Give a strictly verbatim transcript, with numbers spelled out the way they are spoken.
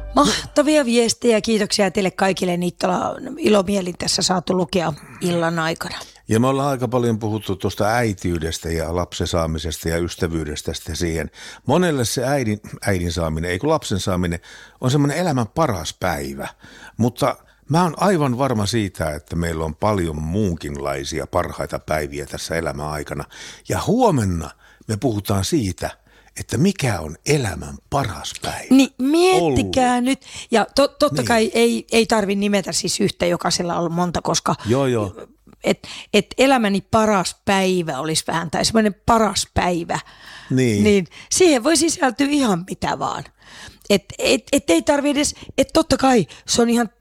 Mahtavia viestejä. Kiitoksia teille kaikille. Niitä ollaan ilomielin tässä saatu lukea illan aikana. Ja me ollaan aika paljon puhuttu tuosta äitiydestä ja lapsen saamisesta ja ystävyydestä siihen. Monelle se äidin, äidin saaminen, ei kun lapsen saaminen, on semmoinen elämän paras päivä. Mutta mä oon aivan varma siitä, että meillä on paljon muunkinlaisia parhaita päiviä tässä elämän aikana. Ja huomenna me puhutaan siitä, että mikä on elämän paras päivä. Niin miettikää ollut. Nyt. Ja to, totta niin. kai ei, ei tarvitse nimetä siis yhtä, jokaisella on monta, koska joo, joo. Et, et elämäni paras päivä olisi vähän, tai semmoinen paras päivä, niin. niin siihen voi sisältyä ihan mitä vaan. Että et, et ei tarvitse edes, että totta kai se on ihan